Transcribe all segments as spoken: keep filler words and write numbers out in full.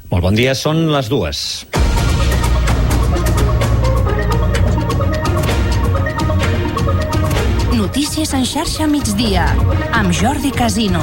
Molt bon dia, són les dues. Notícies en xarxa migdia, amb Jordi Casino.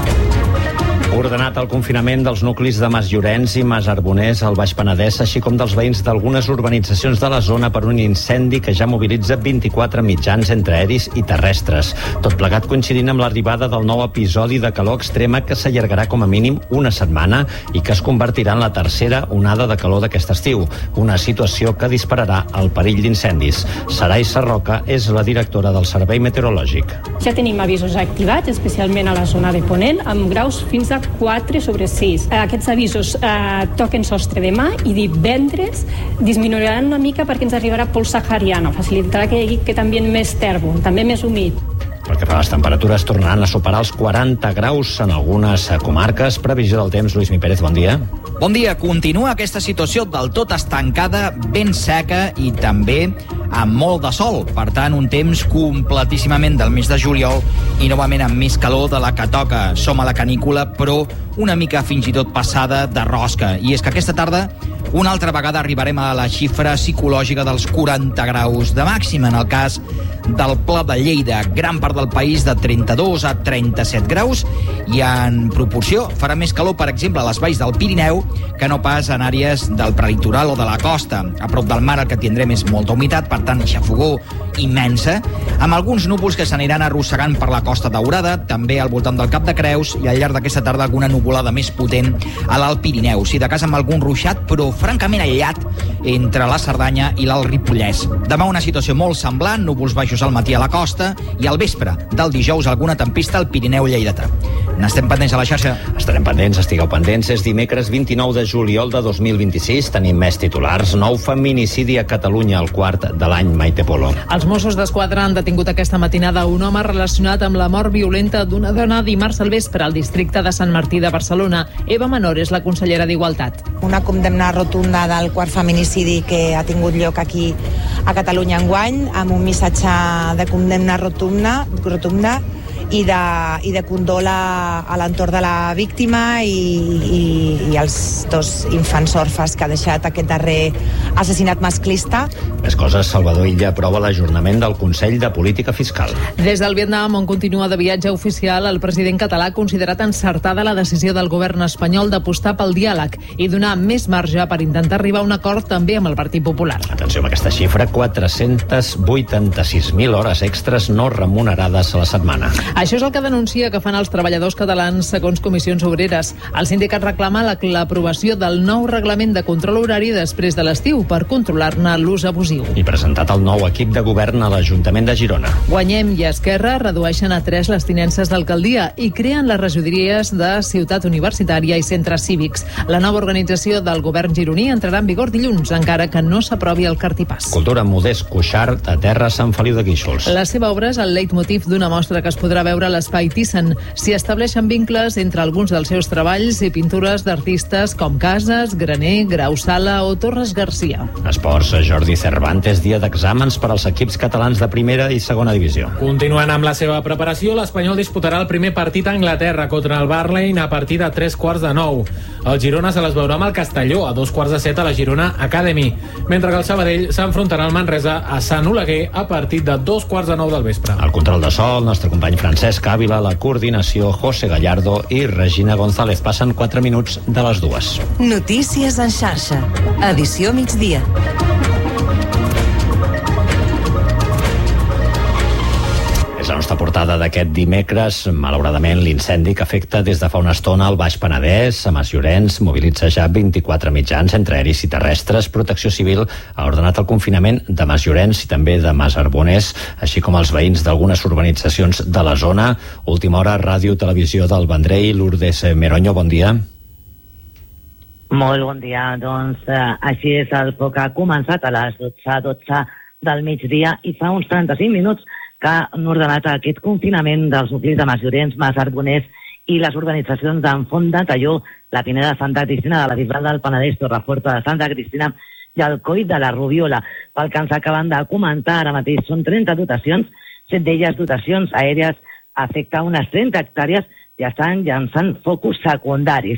Ordenat el confinament dels nuclis de Masllorenç i Masarboners al Baix Penedès, així com dels veïns d'algunes urbanitzacions de la zona per un incendi que ja mobilitza vint-i-quatre mitjans entre aeris i terrestres. Tot plegat coincidint amb l'arribada del nou episodi de calor extrema que s'allargarà com a mínim una setmana i que es convertirà en la tercera onada de calor d'aquest estiu. Una situació que dispararà el perill d'incendis. Sarai Sarroca és la directora del Servei Meteorològic. Ja tenim avisos activats, especialment a la zona de Ponent, amb graus fins a quatre sobre sis. Aquests avisos eh, toquen sostre demà i divendres disminuiran una mica perquè ens arribarà pols sahariana, facilitarà que hi hagi que també més tèrbol, també més humit. Pel que fa a les temperatures, tornaran a superar els quaranta graus en algunes comarques. Previsió del temps, Lluís Mi Pérez, bon dia. Bon dia. Continua aquesta situació del tot estancada, ben seca i també amb molt de sol. Per tant, un temps completíssimament del mes de juliol i novament amb més calor de la que toca. Som a la canícula, però una mica fins i tot passada de rosca. I és que aquesta tarda una altra vegada arribarem a la xifra psicològica dels quaranta graus de màxima. En el cas del Pla de Lleida, gran part del país de trenta-dos a trenta-set graus, i en proporció farà més calor, per exemple, a les valls del Pirineu que no pas en àrees del prelitoral o de la costa. A prop del mar el que tindrem és molta humitat, per tant, xafogor immensa, amb alguns núvols que s'aniran arrossegant per la Costa Daurada, també al voltant del Cap de Creus, i al llarg d'aquesta tarda alguna nuvolada més potent a l'Alt Pirineu. Si de cas amb algun ruixat, però francament aïllat entre la Cerdanya i l'Alt Ripollès. Demà una situació molt semblant, núvols baixos al matí a la costa i al vespre del dijous alguna tempesta al Pirineu lleidatà. N'estem pendents a la xarxa. Estarem pendents, estigueu pendents. És dimecres vint-i-nou de juliol de dos mil vint-i-sis. Tenim més titulars. Nou feminicidi a Catalunya, el quart de l'any. Maite Polo. Els Mossos d'Esquadra han detingut aquesta matinada un home relacionat amb la mort violenta d'una dona dimarts al vespre al districte de Sant Martí de Barcelona. Eva Menor és la consellera d'Igualtat. Una condemna rotunda del quart feminicidi que ha tingut lloc aquí a Catalunya enguany, amb un missatge de condemna rotunda, rotunda i de, i de condol a, a l'entorn de la víctima i, i, i els dos infants orfes que ha deixat aquest darrer assassinat masclista. Més coses, Salvador Illa aprova l'ajornament del Consell de Política Fiscal. Des del Vietnam, on continua de viatge oficial, el president català ha considerat encertada la decisió del govern espanyol d'apostar pel diàleg i donar més marge per intentar arribar a un acord també amb el Partit Popular. Atenció amb aquesta xifra, quatre-cents vuitanta-sis mil hores extres no remunerades a la setmana. Això és el que denuncia que fan els treballadors catalans segons Comissions Obreres. El sindicat reclama l'aprovació del nou reglament de control horari després de l'estiu per controlar-ne l'ús abusiu. I presentat el nou equip de govern a l'Ajuntament de Girona. Guanyem i Esquerra redueixen a tres les tinences d'alcaldia i creen les regidories de Ciutat Universitària i centres cívics. La nova organització del govern gironí entrarà en vigor dilluns, encara que no s'aprovi el cartipàs. Cultura, Modest Cuixart, a terra Sant Feliu de Guíxols. La seva obra és el leitmotiv d'una mostra que es podrà veure a l'Espai Thyssen. S'hi estableixen vincles entre alguns dels seus treballs i pintures d'artistes com Casas, Graner, Grau Sala o Torres Garcia. Esports, Jordi Cervantes, dia d'exàmens per als equips catalans de primera i segona divisió. Continuant amb la seva preparació, l'Espanyol disputarà el primer partit a Anglaterra contra el Burnley a partir de tres quarts de nou. El Girona se les veurà amb el Castelló a dos quarts de set a la Girona Academy, mentre que el Sabadell s'enfrontarà al Manresa a Sant Oleguer a partir de dos quarts de nou del vespre. El control de so, el nostre company Francesc Ávila, la coordinació José Gallardo i Regina González. Passen quatre minuts de les dues. Notícies en xarxa. Edició migdia. És la nostra portada d'aquest dimecres. Malauradament, l'incendi que afecta des de fa una estona al Baix Penedès, a Masllorenç, mobilitza ja vint-i-quatre mitjans entre aeris i terrestres. Protecció Civil ha ordenat el confinament de Masllorenç i també de Masarboners, així com els veïns d'algunes urbanitzacions de la zona. Última hora, Ràdio Televisió del Vendrell. Lourdes Meroño, bon dia. Molt bon dia. Doncs eh, així és el foc que ha començat a les dotze, dotze del migdia i fa uns trenta-cinc minuts que han ordenat aquest confinament dels nuclis de Masllorenç, Masarboners i les organitzacions d'Enfont de Talló, la Pineda de Santa Cristina, de la Bisbal del Penedès, Torreforta de Santa Cristina i el Coll de la Rubiola. Pel que ens acaben de comentar, ara mateix són trenta dotacions, set d'elles dotacions aèries, afecta unes trenta hectàrees i estan llançant focus secundaris.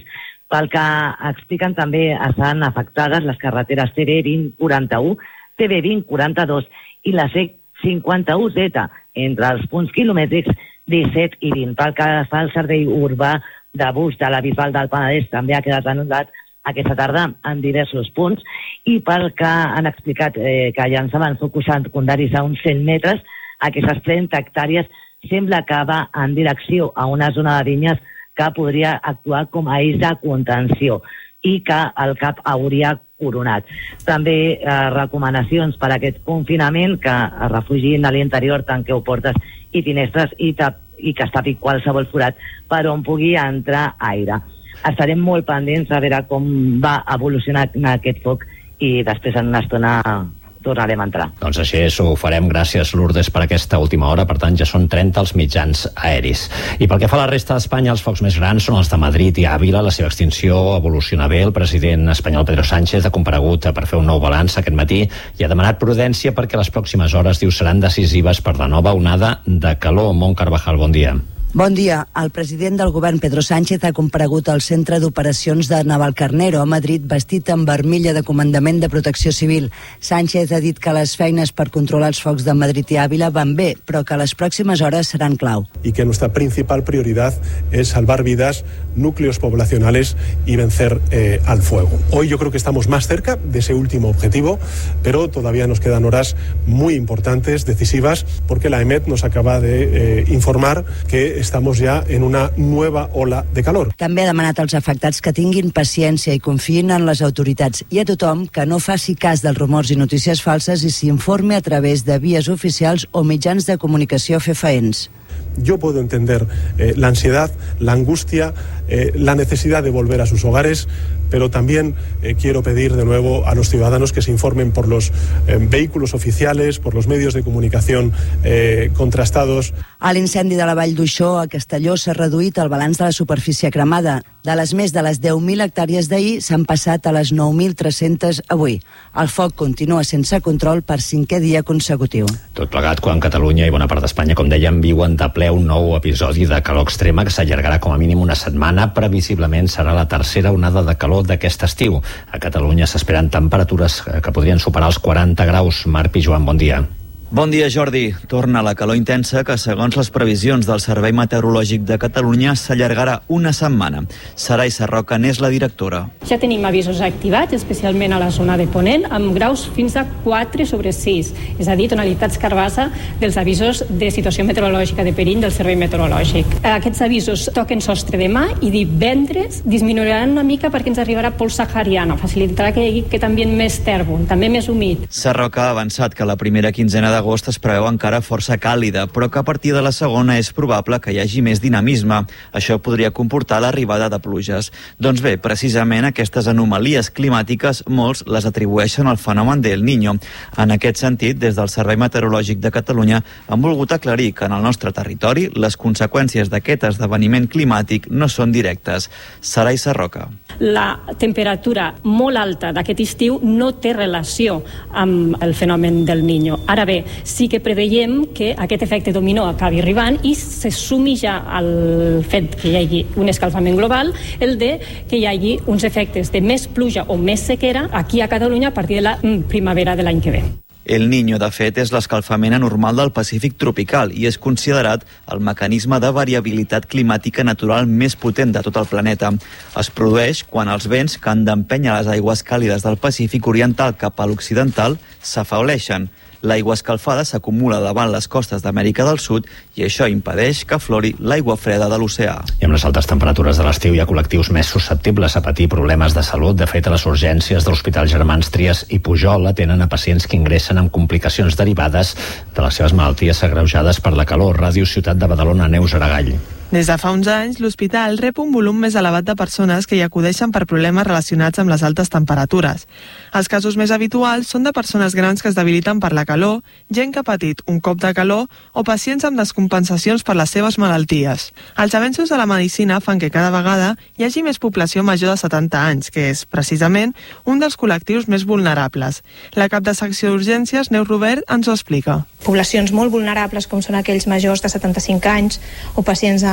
Pel que expliquen, també estan afectades les carreteres T B vint quaranta-u, T B vint quaranta-dos i la C cinquanta-u Z, entre els punts quilomètrics disset i vint. Pel que fa al servei urbà de bus de la Bisbal del Penedès, també ha quedat anul·lat aquesta tarda en diversos punts, i pel que han explicat eh, que llançaven focus secundaris a uns cent metres, aquestes trenta hectàrees sembla que va en direcció a una zona de vinyes que podria actuar com a eix de contenció i que el C A P hauria coronat. També eh, recomanacions per a aquest confinament, que es refugin a l'interior, tanqueu portes i finestres i, tap, i que es tapi qualsevol forat per on pugui entrar aire. Estarem molt pendents a veure com va evolucionar aquest foc i després en una estona tornarem a entrar. Doncs així és, ho farem. Gràcies, Lourdes, per aquesta última hora. Per tant, ja són trenta els mitjans aeris. I pel que fa a la resta d'Espanya, els focs més grans són els de Madrid i Àvila. La seva extinció evoluciona bé. El president espanyol Pedro Sánchez ha comparegut per fer un nou balanç aquest matí i ha demanat prudència perquè les pròximes hores, diu, seran decisives per la nova onada de calor. Mont Carvajal, bon dia. Bon dia. El president del govern, Pedro Sánchez, ha comparegut al centre d'operacions de Navalcarnero a Madrid vestit amb armilla de comandament de protecció civil. Sánchez ha dit que les feines per controlar els focs de Madrid i Àvila van bé, però que les pròximes hores seran clau. Y que nuestra principal prioridad es salvar vidas, núcleos poblacionales y vencer eh, al fuego. Hoy yo creo que estamos más cerca de ese último objetivo, pero todavía nos quedan horas muy importantes, decisivas, porque la E M E T nos acaba de eh, informar que estamos ya en una nueva ola de calor. També ha demanat als afectats que tinguin paciència i confiïn en les autoritats i a tothom que no faci cas dels rumors i notícies falses i s'informi a través de vies oficials o mitjans de comunicació fefaents. Yo puedo entender eh, la ansiedad, la angustia, eh, la necesidad de volver a sus hogares, pero también eh, quiero pedir de nuevo a los ciudadanos que se informen por los eh, vehículos oficiales, por los medios de comunicación eh, contrastados. A l'incendi de la Vall d'Uixó, a Castelló, s'ha reduït el balanç de la superfície cremada. De les més de les deu mil hectàrees d'ahir s'han passat a les nou mil tres-centes avui. El foc continua sense control per cinquè dia consecutiu. Tot plegat quan Catalunya i bona part d'Espanya, com dèiem, viuen de ple un nou episodi de calor extrema que s'allargarà com a mínim una setmana. Previsiblement serà la tercera onada de calor d'aquest estiu. A Catalunya s'esperen temperatures que podrien superar els quaranta graus. Marc Pijuan, bon dia. Bon dia, Jordi. Torna la calor intensa que, segons les previsions del Servei Meteorològic de Catalunya, s'allargarà una setmana. Sarai Sarroca n'és la directora. Ja tenim avisos activats, especialment a la zona de Ponent, amb graus fins a quatre sobre sis, és a dir, tonalitats carbassa dels avisos de situació meteorològica de perill del Servei Meteorològic. Aquests avisos toquen sostre demà i divendres disminuiran una mica perquè ens arribarà pols sahariana, facilitarà que hi hagi que també més tèrbol, també més humit. Sarroca ha avançat que la primera quinzena de d'agost es preveu encara força càlida, però que a partir de la segona és probable que hi hagi més dinamisme. Això podria comportar l'arribada de pluges. Doncs bé, precisament aquestes anomalies climàtiques molts les atribueixen al fenomen del Niño. En aquest sentit, des del Servei Meteorològic de Catalunya han volgut aclarir que en el nostre territori les conseqüències d'aquest esdeveniment climàtic no són directes. Sarai Sarroca. La temperatura molt alta d'aquest estiu no té relació amb el fenomen del Niño. Ara bé, sí que preveiem que aquest efecte dominó acabi arribant i se sumi ja al fet que hi hagi un escalfament global, el de que hi hagi uns efectes de més pluja o més sequera aquí a Catalunya a partir de la primavera de l'any que ve. El Niño, de fet, és l'escalfament anormal del Pacífic tropical i és considerat el mecanisme de variabilitat climàtica natural més potent de tot el planeta. Es produeix quan els vents que han d'empènyer les aigües càlides del Pacífic oriental cap a l'occidental s'afauleixen. L'aigua escalfada s'acumula davant les costes d'Amèrica del Sud i això impedeix que aflori l'aigua freda de l'oceà. I amb les altes temperatures de l'estiu hi ha col·lectius més susceptibles a patir problemes de salut. De fet, a les urgències de l'Hospital Germans Trias i Pujol atenen a pacients que ingressen amb complicacions derivades de les seves malalties agreujades per la calor. Ràdio Ciutat de Badalona, Neus Aragall. Des de fa uns anys, l'hospital rep un volum més elevat de persones que hi acudeixen per problemes relacionats amb les altes temperatures. Els casos més habituals són de persones grans que es debiliten per la calor, gent que ha patit un cop de calor o pacients amb descompensacions per les seves malalties. Els avenços de la medicina fan que cada vegada hi hagi més població major de setanta anys, que és, precisament, un dels col·lectius més vulnerables. La cap de secció d'urgències, Neus Robert, ens ho explica. Poblacions molt vulnerables, com són aquells majors de setanta-cinc anys o pacients amb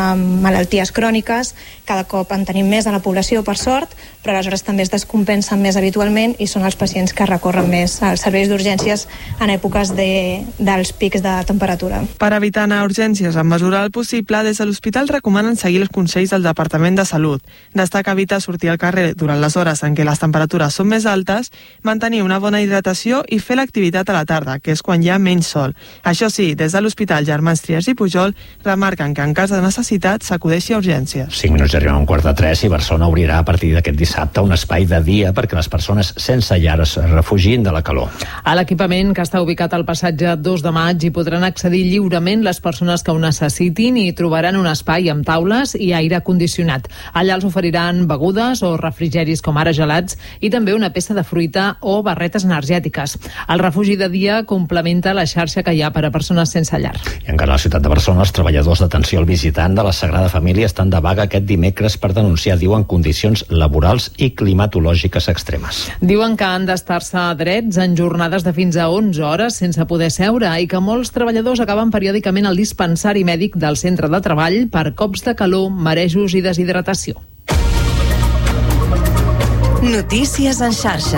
amb malalties cròniques, cada cop en tenim més a la població, per sort, però aleshores també es descompensen més habitualment i són els pacients que recorren més als serveis d'urgències en èpoques de, dels pics de temperatura. Per evitar anar a urgències en mesura del possible, des de l'hospital recomanen seguir els consells del Departament de Salut, destacar evitar sortir al carrer durant les hores en què les temperatures són més altes, mantenir una bona hidratació i fer l'activitat a la tarda, que és quan hi ha menys sol. Això sí, des de l'Hospital Germans Trias i Pujol remarquen que en cas de necessitat s'acudeixi a urgències. cinc minuts i arribem a un quart de tres i Barcelona obrirà a partir d'aquest dissabte un espai de dia perquè les persones sense llar es refugin de la calor. A l'equipament, que està ubicat al passatge dos de maig, hi podran accedir lliurement les persones que ho necessitin i trobaran un espai amb taules i aire condicionat. Allà els oferiran begudes o refrigeris com ara gelats i també una peça de fruita o barretes energètiques. El refugi de dia complementa la xarxa que hi ha per a persones sense llar. I encara a la ciutat de Barcelona, els treballadors d'atenció al visitant de la Sagrada Família estan de vaga aquest dimecres per denunciar, diuen, condicions laborals i climatològiques extremes. Diuen que han d'estar-se drets en jornades de fins a onze hores sense poder seure i que molts treballadors acaben periòdicament al dispensari mèdic del centre de treball per cops de calor, marejos i deshidratació. Notícies en xarxa.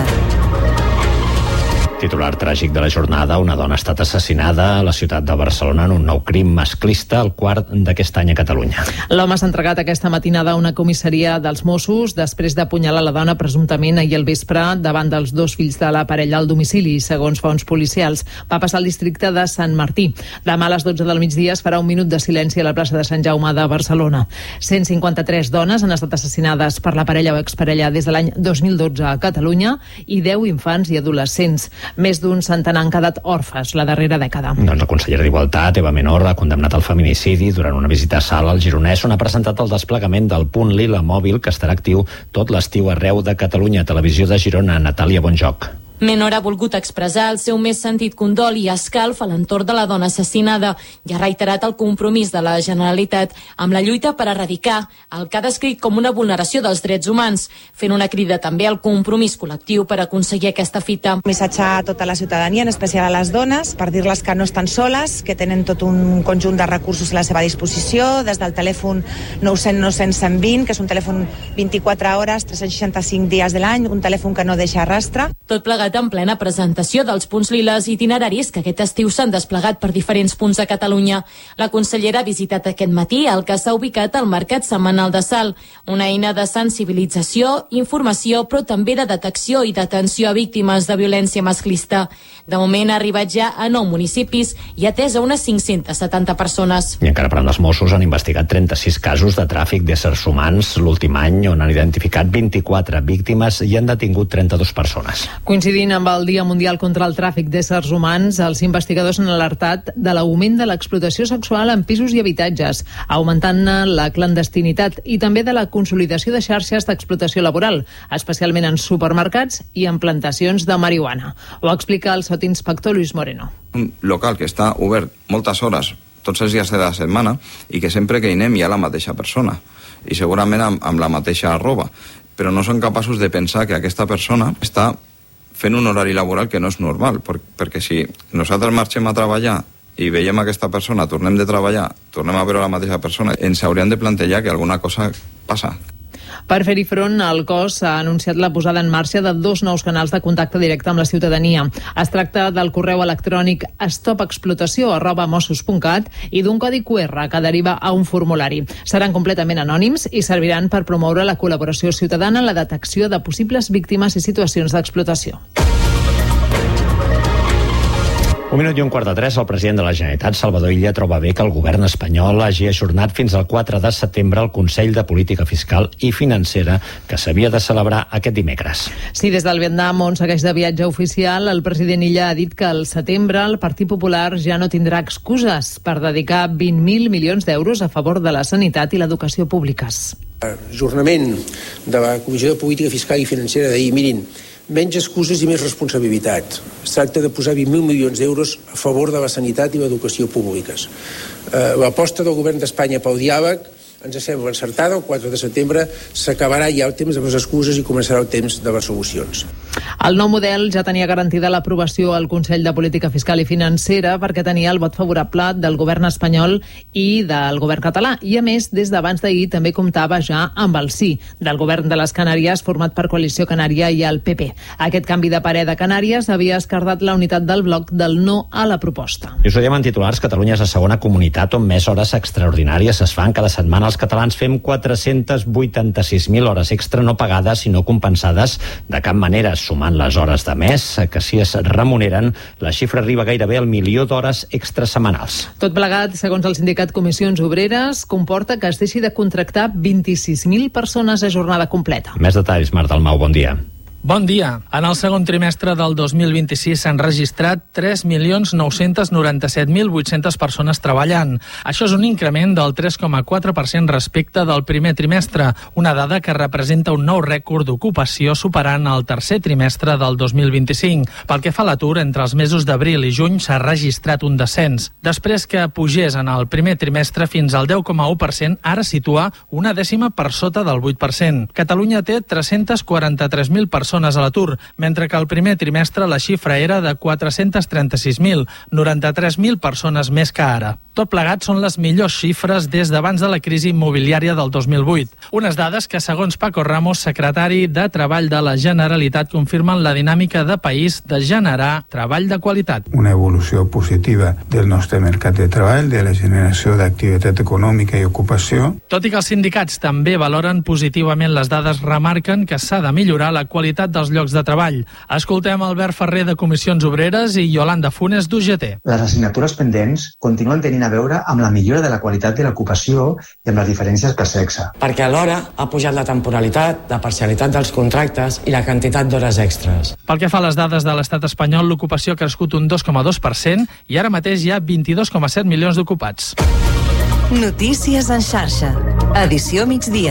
Titular tràgic de la jornada, una dona ha estat assassinada a la ciutat de Barcelona en un nou crim masclista, el quart d'aquest any a Catalunya. L'home s'ha entregat aquesta matinada a una comissaria dels Mossos després d'apunyalar la dona presumptament ahir al vespre davant dels dos fills de la parella al domicili, segons fonts policials. Va passar al districte de Sant Martí. Demà a les dotze del migdia es farà un minut de silenci a la plaça de Sant Jaume de Barcelona. cent cinquanta-tres dones han estat assassinades per la parella o exparella des de l'any dos mil dotze a Catalunya i deu infants i adolescents. Més d'un centenar han quedat orfes la darrera dècada. Doncs la consellera d'Igualtat, Eva Menor, ha condemnat el feminicidi durant una visita a Sala al Gironès, on ha presentat el desplegament del punt Lila mòbil que estarà actiu tot l'estiu arreu de Catalunya. Televisió de Girona, Natàlia Bonjoc. Menor ha volgut expressar el seu més sentit condol i escalf a l'entorn de la dona assassinada i ha reiterat el compromís de la Generalitat amb la lluita per erradicar el que ha descrit com una vulneració dels drets humans, fent una crida també al compromís col·lectiu per aconseguir aquesta fita. Un missatge a tota la ciutadania, en especial a les dones, per dir-les que no estan soles, que tenen tot un conjunt de recursos a la seva disposició, des del telèfon nou cents nou cents cent vint, que és un telèfon vint-i-quatre hores, tres cents seixanta-cinc dies de l'any, un telèfon que no deixa rastre. Tot plegat en plena presentació dels punts liles itineraris que aquest estiu s'han desplegat per diferents punts de Catalunya. La consellera ha visitat aquest matí el que s'ha ubicat al Mercat Setmanal de Salt, una eina de sensibilització, informació, però també de detecció i d'atenció a víctimes de violència masclista. De moment ha arribat ja a nou municipis i ha atès a unes cinc-centes setanta persones. I encara parlant dels Mossos, han investigat trenta-sis casos de tràfic d'éssers humans l'últim any, on han identificat vint-i-quatre víctimes i han detingut trenta-dues persones. Coincidint amb el Dia Mundial contra el Tràfic d'éssers humans, els investigadors han alertat de l'augment de l'explotació sexual en pisos i habitatges, augmentant la clandestinitat i també de la consolidació de xarxes d'explotació laboral, especialment en supermercats i en plantacions de marihuana. Ho explica el sotinspector Luis Moreno. Un local que està obert moltes hores, tots els dies de la setmana, i que sempre que hi anem hi ha la mateixa persona, i segurament amb, amb la mateixa roba, però no són capaços de pensar que aquesta persona està fent un horari laboral que no és normal, perquè si nosaltres marxem a treballar i veiem aquesta persona, tornem de treballar, tornem a veure la mateixa persona, ens hauríem de plantejar que alguna cosa passa. Per fer-hi front, el cos ha anunciat la posada en marxa de dos nous canals de contacte directe amb la ciutadania. Es tracta del correu electrònic stopexplotació arroba mossos punt cat i d'un codi cu erre que deriva a un formulari. Seran completament anònims i serviran per promoure la col·laboració ciutadana en la detecció de possibles víctimes i situacions d'explotació. Un minut i un quart de tres, el president de la Generalitat, Salvador Illa, troba bé que el govern espanyol hagi ajornat fins al quatre de setembre el Consell de Política Fiscal i Financera que s'havia de celebrar aquest dimecres. Sí, des del Vietnam, on segueix de viatge oficial, el president Illa ha dit que al setembre el Partit Popular ja no tindrà excuses per dedicar vint mil milions d'euros a favor de la sanitat i l'educació públiques. Ajornament de la Comissió de Política Fiscal i Financera d'ahir, mirin, menys excuses i més responsabilitat. Es tracta de posar vint mil milions d'euros a favor de la sanitat i l'educació públiques. Eh, l'aposta del govern d'Espanya pel diàleg ens sembla encertada. El quatre de setembre s'acabarà ja el temps de les excuses i començarà el temps de les solucions. El nou model ja tenia garantida l'aprovació al Consell de Política Fiscal i Financera perquè tenia el vot favorable del govern espanyol i del govern català. I a més, des d'abans d'ahir també comptava ja amb el sí del govern de les Canàries format per Coalició Canària i el P P. Aquest canvi de parer de Canàries havia esquerdat la unitat del bloc del no a la proposta. I us ho diem en titulars, Catalunya és la segona comunitat on més hores extraordinàries es fan. Cada setmana els catalans fem quatre-cents vuitanta-sis mil hores extra no pagades i no compensades de cap manera. Sumant les hores de mes que si es remuneren, la xifra arriba gairebé al milió d'hores extra setmanals. Tot plegat, segons el sindicat Comissions Obreres, comporta que es deixi de contractar vint-i-sis mil persones a jornada completa. Més detalls, Marc Dalmau, bon dia. Bon dia. En el segon trimestre del dos mil vint-i-sis s'han registrat tres milions nou-cents noranta-set mil vuit-cents persones treballant. Això és un increment del tres coma quatre per cent respecte del primer trimestre, una dada que representa un nou rècord d'ocupació superant el tercer trimestre del dos mil vint-i-cinc. Pel que fa a l'atur, entre els mesos d'abril i juny s'ha registrat un descens. Després que pugés en el primer trimestre fins al deu coma u per cent, ara situa una dècima per sota del vuit per cent. Catalunya té tres-cents quaranta-tres mil persones a l'atur, mentre que al primer trimestre la xifra era de quatre-cents trenta-sis mil, noranta-tres mil persones més que ara. Tot plegat són les millors xifres des d'abans de la crisi immobiliària del dos mil vuit. Unes dades que, segons Paco Ramos, secretari de Treball de la Generalitat, confirmen la dinàmica de país de generar treball de qualitat. Una evolució positiva del nostre mercat de treball, de la generació d'activitat econòmica i ocupació. Tot i que els sindicats també valoren positivament les dades, remarquen que s'ha de millorar la qualitat dels llocs de treball. Escoltem Albert Ferrer de Comissions Obreres i Yolanda Funes d'U G T. Les assignatures pendents continuen tenint a veure amb la millora de la qualitat de l'ocupació i amb les diferències per sexe. Perquè alhora ha pujat la temporalitat, la parcialitat dels contractes i la quantitat d'hores extres. Pel que fa a les dades de l'estat espanyol, l'ocupació ha crescut un dos coma dos per cent i ara mateix hi ha vint-i-dos coma set milions d'ocupats. Notícies en xarxa. Edició migdia.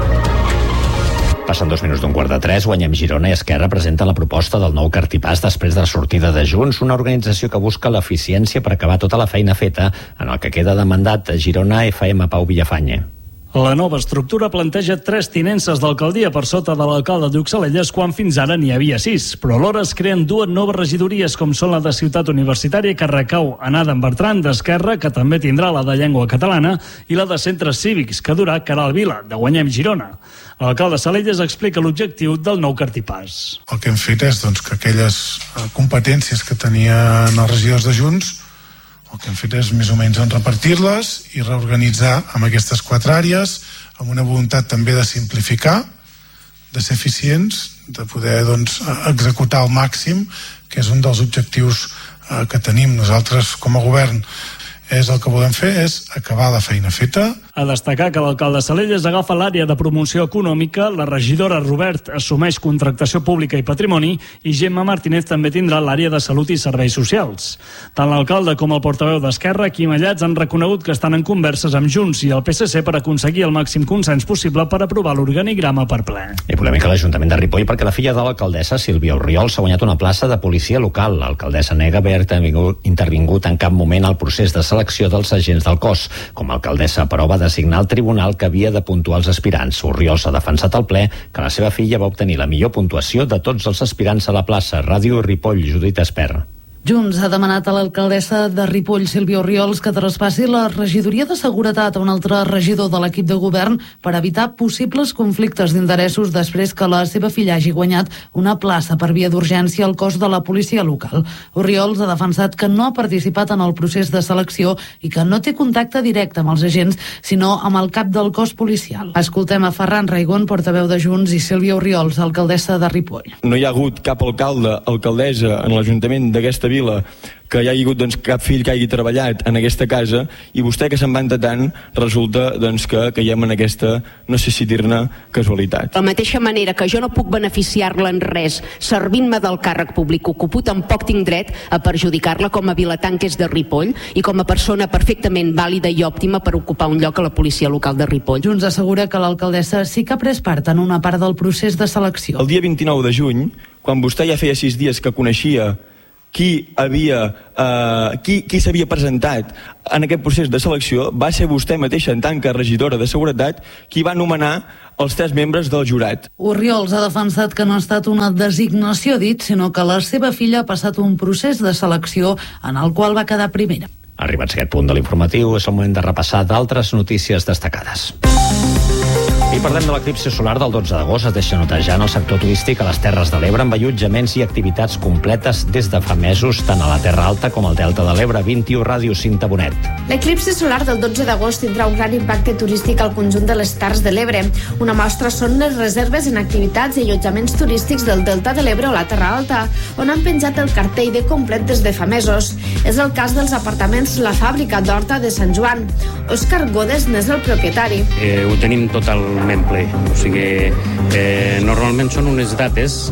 Passen dos minuts d'un quart de tres, Guanyem Girona i Esquerra presenta la proposta del nou cartipàs després de la sortida de Junts, una organització que busca l'eficiència per acabar tota la feina feta en el que queda de mandat a Girona F M Pau Villafanye. La nova estructura planteja tres tinences d'alcaldia per sota de l'alcalde d'Uxalelles quan fins ara n'hi havia sis, però alhora es creen dues noves regidories com són la de Ciutat Universitària que recau en Adam Bertran d'Esquerra, que també tindrà la de Llengua Catalana, i la de Centres Cívics que durà Caral Vila, de Guanyem Girona. L'alcalde Salelles explica l'objectiu del nou cartipàs. El que hem fet és doncs, que aquelles competències que tenien els regidors de Junts, el que hem fet és més o menys repartir-les i reorganitzar amb aquestes quatre àrees, amb una voluntat també de simplificar, de ser eficients, de poder doncs, executar al màxim, que és un dels objectius eh, que tenim nosaltres com a govern. És el que volem fer és acabar la feina feta. A destacar que l'alcalde Salelles agafa l'àrea de promoció econòmica, la regidora Robert assumeix contractació pública i patrimoni i Gemma Martínez també tindrà l'àrea de salut i serveis socials. Tant l'alcalde com el portaveu d'Esquerra, Quim Allats, han reconegut que estan en converses amb Junts i el P S C per aconseguir el màxim consens possible per aprovar l'organigrama per ple. I polèmica a l'Ajuntament de Ripoll perquè la filla de l'alcaldessa, Sílvia Orriol, s'ha guanyat una plaça de policia local. L'alcaldessa nega haver intervingut en cap moment al procés de selecció dels agents del cos. Com a alcaldessa, però, va designar el tribunal que havia de puntuar els aspirants. Orriol s'ha defensat al ple que la seva filla va obtenir la millor puntuació de tots els aspirants a la plaça. Ràdio Ripoll, Judit Esper. Junts ha demanat a l'alcaldessa de Ripoll, Sílvia Orriols, que traspassi la regidoria de seguretat a un altre regidor de l'equip de govern per evitar possibles conflictes d'interessos després que la seva filla hagi guanyat una plaça per via d'urgència al cos de la policia local. Orriols ha defensat que no ha participat en el procés de selecció i que no té contacte directe amb els agents, sinó amb el cap del cos policial. Escoltem a Ferran Raigón, portaveu de Junts, i Sílvia Orriols, alcaldessa de Ripoll. No hi ha hagut cap alcalde, alcaldessa en l'Ajuntament d'aquesta vila que hi hagi hagut doncs, cap fill que hagi treballat en aquesta casa, i vostè que se'n vanta tant resulta doncs, que caiem en aquesta, no sé si dir-ne, casualitat. De la mateixa manera que jo no puc beneficiar-la en res servint-me del càrrec públic que ocupo, tampoc tinc dret a perjudicar-la com a vilatà que és de Ripoll i com a persona perfectament vàlida i òptima per ocupar un lloc a la policia local de Ripoll. Junts assegura que l'alcaldessa sí que ha pres part en una part del procés de selecció. El dia vint-i-nou de juny, quan vostè ja feia sis dies que coneixia qui havia eh, qui, qui s'havia presentat en aquest procés de selecció, va ser vostè mateixa, en tant que regidora de Seguretat, qui va nomenar els tres membres del jurat. Orriols ha defensat que no ha estat una designació, dit, sinó que la seva filla ha passat un procés de selecció en el qual va quedar primera. Arribats a aquest punt de l'informatiu, és el moment de repassar d'altres notícies destacades. I parlem de l'eclipsi solar del dotze d'agost. Es deixa notar ja en el sector turístic a les Terres de l'Ebre, amb allotjaments i activitats completes des de fa mesos, tant a la Terra Alta com al Delta de l'Ebre. vint-i-u Ràdio, Cinta Bonet. L'eclipsi solar del dotze d'agost tindrà un gran impacte turístic al conjunt de les Terres de l'Ebre. Una mostra són les reserves en activitats i allotjaments turístics del Delta de l'Ebre o la Terra Alta, on han penjat el cartell de complet des de fa mesos. És el cas dels apartaments La Fàbrica d'Horta de Sant Joan. Òscar Godes n'és el propietari. Eh, ho tenim totalment ple, o sigui, eh, normalment són unes dates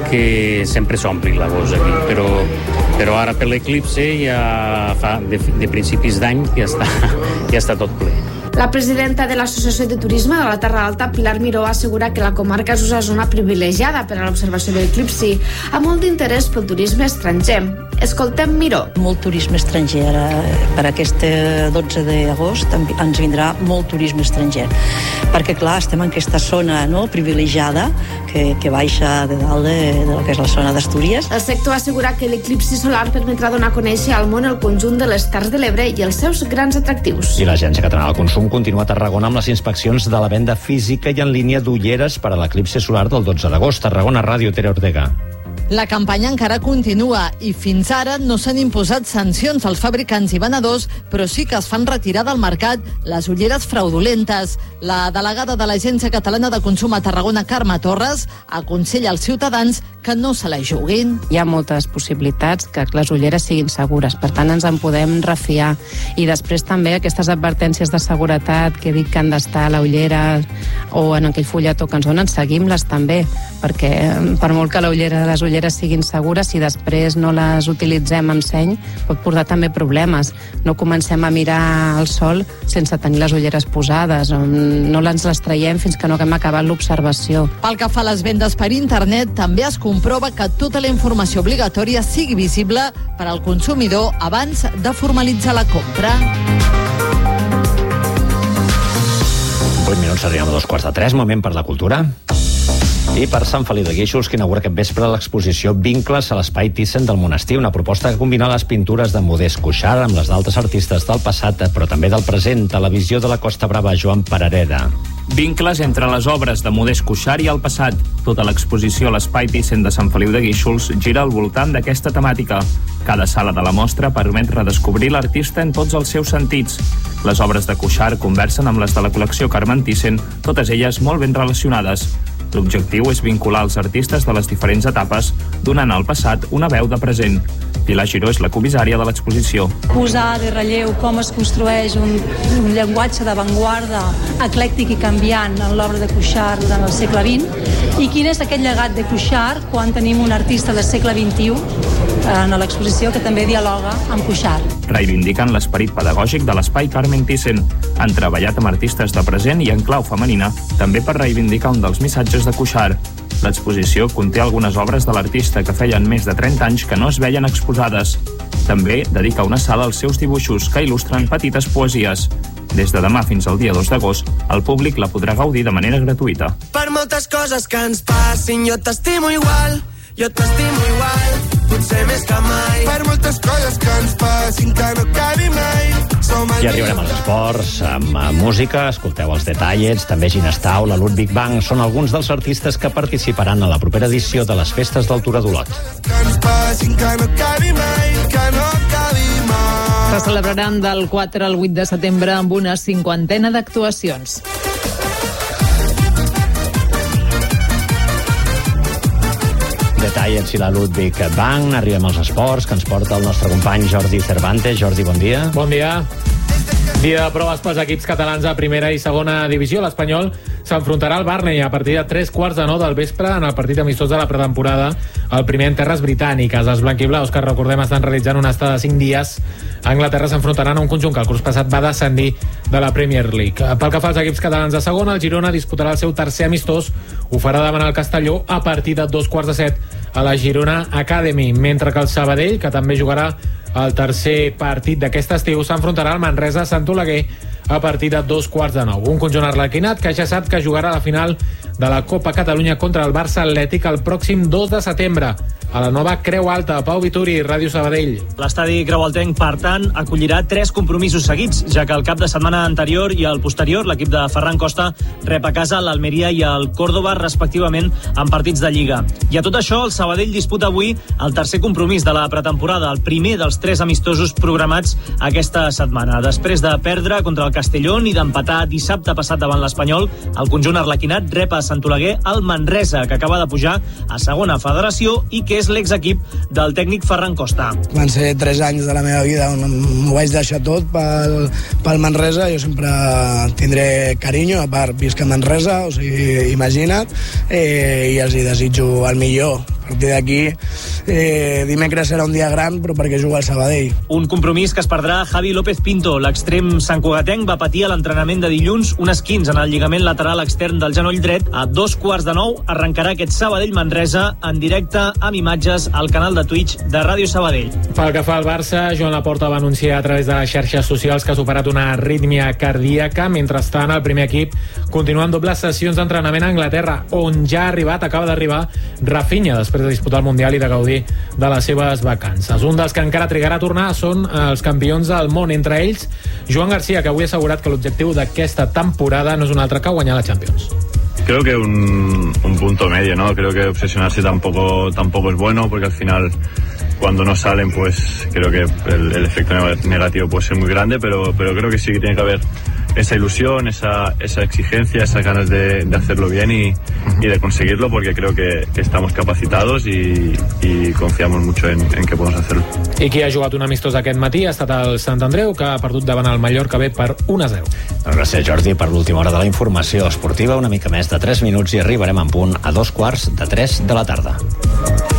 que sempre s'ompli l'agost aquí, però, però ara per l'eclipsi ja fa de, de principis d'any ja està, ja està tot ple. La presidenta de l'Associació de Turisme de la Terra Alta, Pilar Miró, assegura que la comarca és una zona privilegiada per a l'observació de l'eclipsi, amb molt d'interès pel turisme estranger. Escoltem Miró. Molt turisme estranger. Per aquest dotze d'agost ens vindrà molt turisme estranger. Perquè, clar, estem en aquesta zona no, privilegiada que, que baixa de dalt de, de lo que és la zona d'Astúries. El sector assegura que l'eclipsi solar permetrà donar a conèixer al món el conjunt de les Terres de l'Ebre i els seus grans atractius. I l'Agència Catalana del Consum continua a Tarragona amb les inspeccions de la venda física i en línia d'ulleres per a l'eclipsi solar del dotze d'agost. Tarragona Ràdio, Tere Ortega. La campanya encara continua i fins ara no s'han imposat sancions als fabricants i venedors, però sí que es fan retirar del mercat les ulleres fraudulentes. La delegada de l'Agència Catalana de Consum a Tarragona, Carme Torres, aconsella als ciutadans que no se la juguin. Hi ha moltes possibilitats que les ulleres siguin segures, per tant ens en podem refiar. I després també aquestes advertències de seguretat que dic que han d'estar a la ullera o en aquell fulletó que ens donen, seguim-les també, perquè per molt que la ullera de les ulleres siguin segures, si després no les utilitzem amb seny, pot portar també problemes. No comencem a mirar el sol sense tenir les ulleres posades, no les les traiem fins que no hem acabat l'observació. Pel que fa a les vendes per internet, també es comprova que tota la informació obligatòria sigui visible per al consumidor abans de formalitzar la compra. vuit minuts, arribem a dos quarts de tres, moment per la cultura. I per Sant Feliu de Guíxols, que inaugura aquest vespre l'exposició Vincles a l'Espai Thyssen del Monestir, una proposta que combina les pintures de Modest Cuixart amb les d'altres artistes del passat, però també del present, a la visió de la Costa Brava, Joan Parareda. Vincles entre les obres de Modest Cuixart i el passat. Tota l'exposició a l'Espai Thyssen de Sant Feliu de Guíxols gira al voltant d'aquesta temàtica. Cada sala de la mostra permet redescobrir l'artista en tots els seus sentits. Les obres de Cuixart conversen amb les de la col·lecció Carmen Thyssen, totes elles molt ben relacionades. L'objectiu és vincular els artistes de les diferents etapes, donant al passat una veu de present. Pilar Giró és la comissària de l'exposició. Posar de relleu com es construeix un, un llenguatge d'avantguarda eclèctic i canviant en l'obra de Cuixart durant el segle vint, i quin és aquest llegat de Cuixart quan tenim un artista del segle vint-i-u en l'exposició que també dialoga amb Cuixart. Reivindiquen l'esperit pedagògic de l'espai Carmen Thyssen. Han treballat amb artistes de present i en clau femenina, també per reivindicar un dels missatges de Cuixart. L'exposició conté algunes obres de l'artista que feien més de trenta anys que no es veien exposades. També dedica una sala als seus dibuixos que il·lustren petites poesies. Des de demà fins al dia dos d'agost, el públic la podrà gaudir de manera gratuïta. Per moltes coses que ens passin, jo t'estimo igual, jo t'estimo igual, potser més que mai. Per moltes coses que ens passin, que no acabi mai. I arribarem als esports, amb música, escolteu els Detallets, també Ginestau, la Ludwig Bank, són alguns dels artistes que participaran a la propera edició de les Festes del Turó d'Olot. Que ens passin, que no acabi mai, que no acabi mai. Se celebraran del quatre al vuit de setembre amb una cinquantena d'actuacions. Detallets i la Ludwig Bank. Arribem als esports, que ens porta el nostre company Jordi Cervantes. Jordi, bon dia. Bon dia. Dia de proves pels equips catalans a primera i segona divisió. L'Espanyol s'enfrontarà al Barney a partir de tres quarts de nou del vespre en el partit amistós de la pretemporada, el primer en terres britàniques. Els blanquiblaus, que recordem estan realitzant una estada de cinc dies a Anglaterra, s'enfrontaran a un conjunt que el curs passat va descendir de la Premier League. Pel que fa als equips catalans de segona, el Girona disputarà el seu tercer amistós. Ho farà davant el Castelló a partir de dos quarts de set a la Girona Academy, mentre que el Sabadell, que també jugarà el tercer partit d'aquest estiu, s'enfrontarà al Manresa Sant Oleguer a partir de dos quarts de nou. Un conjunt arlequinat que ja sap que jugarà a la final de la Copa Catalunya contra el Barça Atlètic el pròxim dos de setembre a la nova Creu Alta. Pau Vituri, Ràdio Sabadell. L'estadi Creualtenc, per tant, acollirà tres compromisos seguits, ja que el cap de setmana anterior i el posterior l'equip de Ferran Costa rep a casa l'Almeria i el Córdoba, respectivament, en partits de Lliga. I a tot això, el Sabadell disputa avui el tercer compromís de la pretemporada, el primer dels tres amistosos programats aquesta setmana. Després de perdre contra el Castellón i d'empatar dissabte passat davant l'Espanyol, el conjunt arlequinat rep a Sant Oleguer el Manresa, que acaba de pujar a segona federació i que és l'exequip del tècnic Ferran Costa. Van ser tres anys de la meva vida on m'ho vaig deixar tot pel, pel Manresa. Jo sempre tindré carinyo, a part visc a Manresa, o sigui, imagina't, eh, i els hi desitjo el millor. A partir d'aquí, eh, dimecres serà un dia gran, però perquè juga al Sabadell. Un compromís que es perdrà Javi López Pinto. L'extrem santcugatenc va patir a l'entrenament de dilluns un esquinç en el lligament lateral extern del genoll dret. A dos quarts de nou arrencarà aquest Sabadell-Manresa en directe amb imatges al canal de Twitch de Ràdio Sabadell. Pel que fa al Barça, Joan Laporta va anunciar a través de les xarxes socials que ha superat una arrítmia cardíaca. Mentrestant, el primer equip continua amb dobles sessions d'entrenament a Anglaterra, on ja ha arribat, acaba d'arribar Rafinha, després de disputar el Mundial i de gaudir de les seves vacances. Un dels que encara trigarà a tornar són els campions del món, entre ells Joan García, que avui ha assegurat que l'objectiu d'aquesta temporada no és un altre que guanyar la Champions. Creo que un, un punto medio, ¿no? Creo que obsesionarse tampoco, tampoco es bueno, porque al final cuando no salen, pues creo que el, el efecto negativo puede ser muy grande, pero, pero creo que sí que tiene que haber esa ilusión, esa, esa exigencia, esas ganas de, de hacerlo bien y, y de conseguirlo, porque creo que, que estamos capacitados y, y confiamos mucho en, en que podemos hacerlo. I qui ha jugat un amistós aquest matí ha estat el Sant Andreu, que ha perdut davant el Mallorca B per un a zero. Gràcies, Jordi, per l'última hora de la informació esportiva. Una mica més de tres minuts i arribarem en punt a dos quarts de tres de la tarda.